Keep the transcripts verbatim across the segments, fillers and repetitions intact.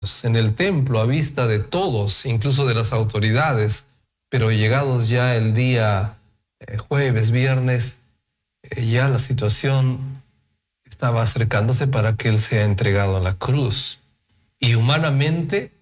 en el templo a vista de todos, incluso de las autoridades, pero llegados ya el día eh, jueves, viernes, eh, ya la situación estaba acercándose para que él sea entregado a la cruz. Y humanamente,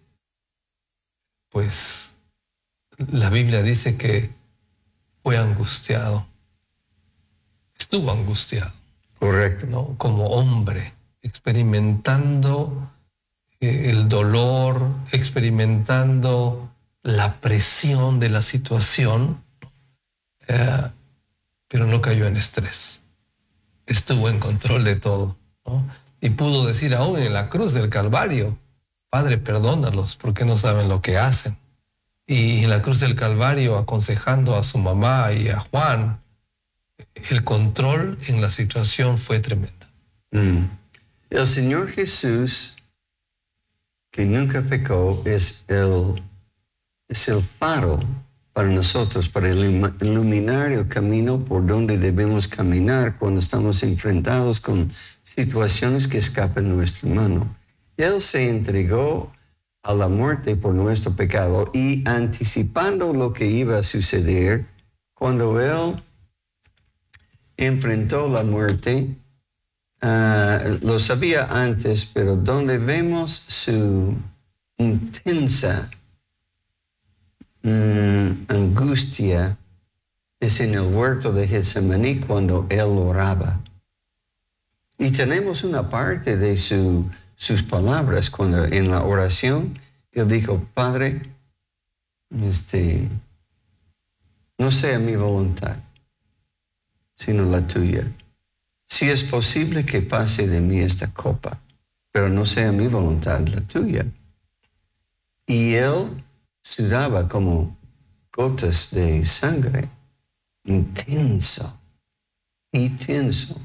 pues la Biblia dice que fue angustiado, estuvo angustiado. Correcto. ¿No? Como hombre, experimentando eh, el dolor, experimentando la presión de la situación, eh, pero no cayó en estrés. Estuvo en control de todo, ¿no? Y pudo decir aún en la cruz del Calvario: Padre, perdónalos porque no saben lo que hacen. Y en la cruz del Calvario, aconsejando a su mamá y a Juan, el control en la situación fue tremenda. Mm. El Señor Jesús, que nunca pecó, es el, es el faro para nosotros, para iluminar el camino por donde debemos caminar cuando estamos enfrentados con situaciones que escapan de nuestra mano. Él se entregó a la muerte por nuestro pecado y anticipando lo que iba a suceder, cuando Él enfrentó la muerte, uh, lo sabía antes, pero donde vemos su intensa um, angustia es en el huerto de Getsemaní cuando Él oraba. Y tenemos una parte de su, sus palabras cuando en la oración Él dijo: Padre, este, no sea mi voluntad, sino la tuya. Si es posible que pase de mí esta copa, pero no sea mi voluntad, la tuya. Y él sudaba como gotas de sangre, intenso, intenso.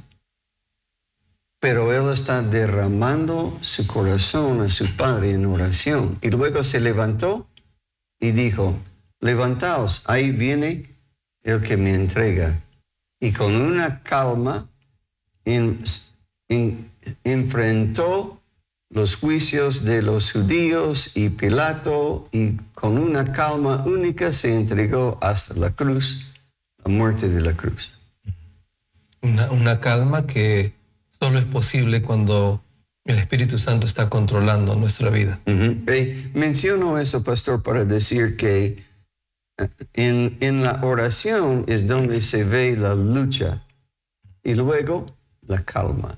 Pero él está derramando su corazón a su Padre en oración. Y luego se levantó y dijo: levantaos, ahí viene el que me entrega. Y con una calma en, en, enfrentó los juicios de los judíos y Pilato, y con una calma única se entregó hasta la cruz, la muerte de la cruz. Una, una calma que solo es posible cuando el Espíritu Santo está controlando nuestra vida. Uh-huh. Eh, menciono eso, pastor, para decir que En, en la oración es donde se ve la lucha y luego la calma.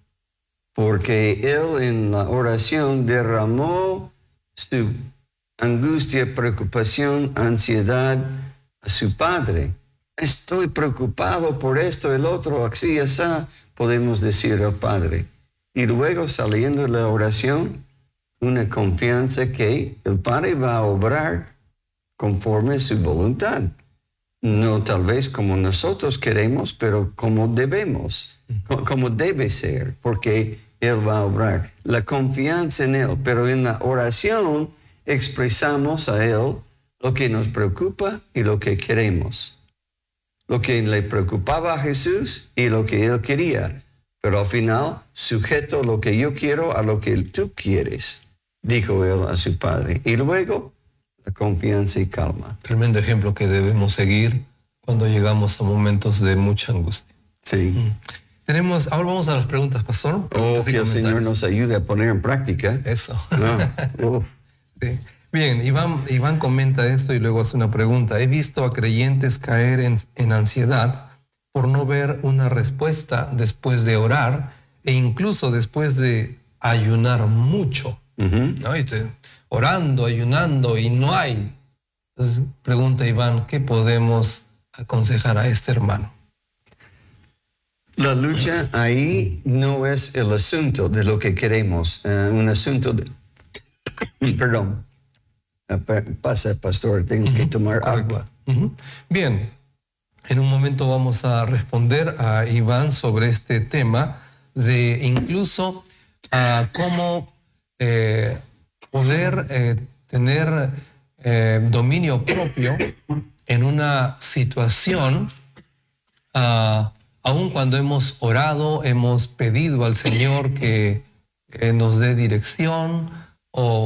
Porque él en la oración derramó su angustia, preocupación, ansiedad a su Padre. Estoy preocupado por esto, el otro, así, así, podemos decir al Padre. Y luego saliendo de la oración, una confianza que el Padre va a obrar conforme a su voluntad. No tal vez como nosotros queremos, pero como debemos, como debe ser, porque Él va a obrar. La confianza en Él, pero en la oración expresamos a Él lo que nos preocupa y lo que queremos. Lo que le preocupaba a Jesús y lo que Él quería. Pero al final, sujeto lo que yo quiero a lo que tú quieres, dijo Él a su Padre. Y luego, la confianza y calma. Tremendo ejemplo que debemos seguir cuando llegamos a momentos de mucha angustia. Sí. Mm. Tenemos, ahora vamos a las preguntas, pastor. Oh, que el Señor nos ayude a poner en práctica. Eso. No. Sí. Bien, Iván, Iván comenta esto y luego hace una pregunta. He visto a creyentes caer en, en ansiedad por no ver una respuesta después de orar e incluso después de ayunar mucho. Uh-huh. ¿No? ¿Viste? Orando, ayunando y no hay. Entonces pregunta Iván, ¿qué podemos aconsejar a este hermano? La lucha ahí no es el asunto de lo que queremos, uh, un asunto de... Perdón, uh, pasa, pastor, tengo uh-huh. que tomar agua. Uh-huh. Bien, en un momento vamos a responder a Iván sobre este tema de incluso uh, cómo... Eh, poder eh, tener eh, dominio propio en una situación, uh, aun cuando hemos orado, hemos pedido al Señor que, que nos dé dirección, o